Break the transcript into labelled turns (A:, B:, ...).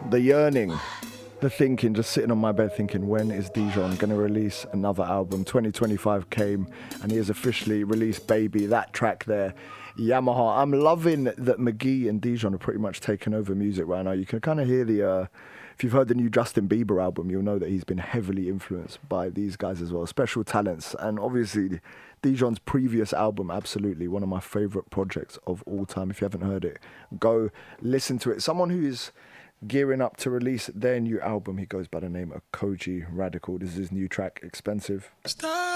A: The yearning, the thinking, just sitting on my bed thinking, when is Dijon going to release another album? 2025 came and he has officially released Baby, that track there, Yamaha. I'm loving that McGee and Dijon are pretty much taking over music right now. You can kind of hear if you've heard the new Justin Bieber album, you'll know that he's been heavily influenced by these guys as well, special talents. And obviously Dijon's previous album, absolutely one of my favourite projects of all time. If you haven't heard it, go listen to it. Someone who is gearing up to release their new album, he goes by the name of Koji Radical. This is his new track, Expensive.